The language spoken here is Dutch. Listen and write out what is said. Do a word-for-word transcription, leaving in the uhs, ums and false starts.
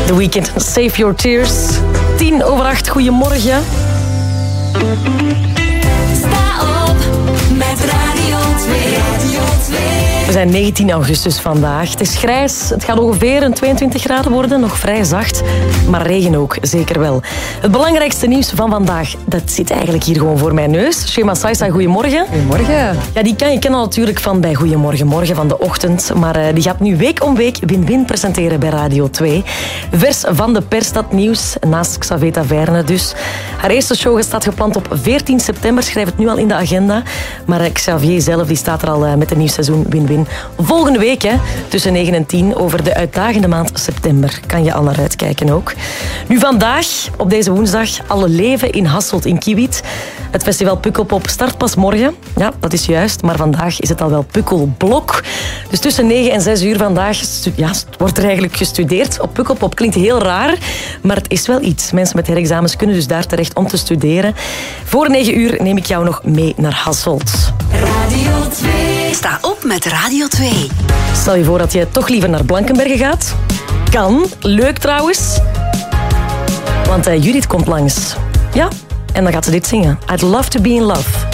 The Weeknd, Save Your Tears. Tien over acht, goedemorgen. Sta op met Radio twee. Radio twee. We zijn negentien augustus vandaag. Het is grijs, het gaat ongeveer een tweeëntwintig graden worden, nog vrij zacht. Maar regen ook, zeker wel. Het belangrijkste nieuws van vandaag, dat zit eigenlijk hier gewoon voor mijn neus. Shema Saisa, goedemorgen. Goedemorgen. Ja, die kan je kennen natuurlijk van bij Goedemorgen Morgen van de ochtend. Maar uh, die gaat nu week om week Win-Win presenteren bij Radio twee. Vers van de pers, dat nieuws. Naast Xavier Taverne dus. Haar eerste show staat gepland op veertien september. Schrijf het nu al in de agenda. Maar uh, Xavier zelf die staat er al uh, met een nieuw seizoen Win-Win. Volgende week, hè, tussen negen en tien, over de uitdagende maand september. Kan je al naar uitkijken ook. Nu vandaag, op deze woensdag, Alle Leven in Hasselt in Kiewiet. Het festival Pukkelpop start pas morgen. Ja, dat is juist. Maar vandaag is het al wel Pukkelblok. Dus tussen negen en zes uur vandaag ja, wordt er eigenlijk gestudeerd. Op Pukkelpop klinkt heel raar, maar het is wel iets. Mensen met herexamens kunnen dus daar terecht om te studeren. Voor negen uur neem ik jou nog mee naar Hasselt. Radio twee. Sta op met Radio twee. Stel je voor dat je toch liever naar Blankenberge gaat. Kan. Leuk trouwens. Want uh, Judith komt langs. Ja, en dan gaat ze dit zingen. I'd love to be in love.